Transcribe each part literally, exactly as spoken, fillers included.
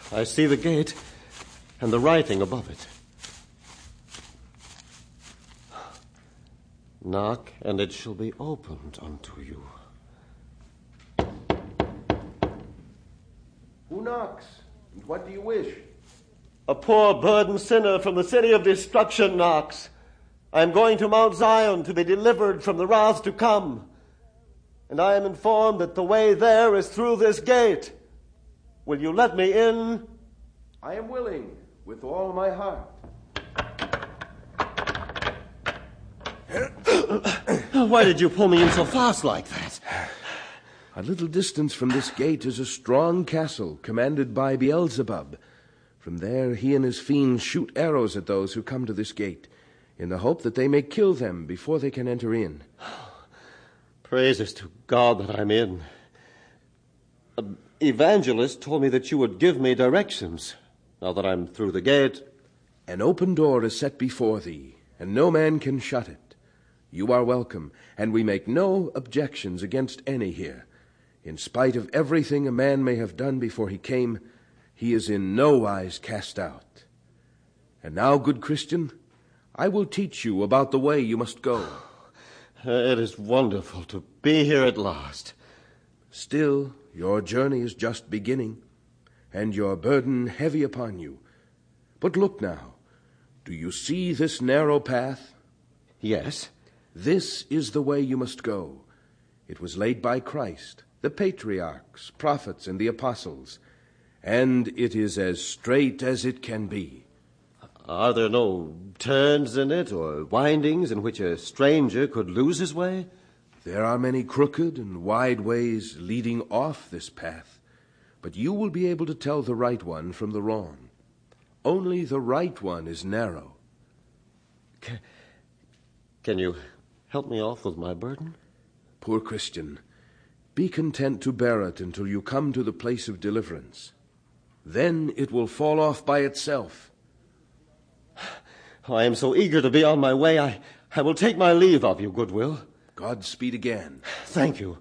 I see the gate and the writing above it. Knock, and it shall be opened unto you. Who knocks? And what do you wish? A poor burdened sinner from the city of destruction knocks. I am going to Mount Zion to be delivered from the wrath to come. And I am informed that the way there is through this gate. Will you let me in? I am willing, with all my heart. Why did you pull me in so fast like that? A little distance from this gate is a strong castle commanded by Beelzebub. From there he and his fiends shoot arrows at those who come to this gate, in the hope that they may kill them before they can enter in. Praises to God that I'm in. An evangelist told me that you would give me directions, now that I'm through the gate. An open door is set before thee, and no man can shut it. You are welcome, and we make no objections against any here. In spite of everything a man may have done before he came, he is in no wise cast out. And now, good Christian, I will teach you about the way you must go. It is wonderful to be here at last. Still, your journey is just beginning, and your burden heavy upon you. But look now, do you see this narrow path? Yes. This is the way you must go. It was laid by Christ, the patriarchs, prophets, and the apostles, and it is as straight as it can be. Are there no turns in it or windings in which a stranger could lose his way? There are many crooked and wide ways leading off this path, but you will be able to tell the right one from the wrong. Only the right one is narrow. Can, can you help me off with my burden? Poor Christian, be content to bear it until you come to the place of deliverance. Then it will fall off by itself. I am so eager to be on my way, I, I will take my leave of you, Goodwill. Godspeed again. Thank you.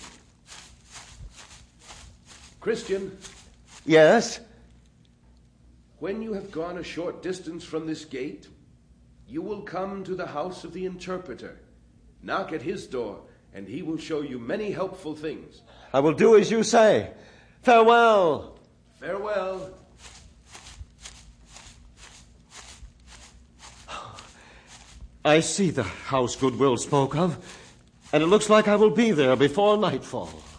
Christian? Yes? When you have gone a short distance from this gate, you will come to the house of the interpreter. Knock at his door, and he will show you many helpful things. I will do as you say. Farewell. Farewell. I see the house Goodwill spoke of, and it looks like I will be there before nightfall.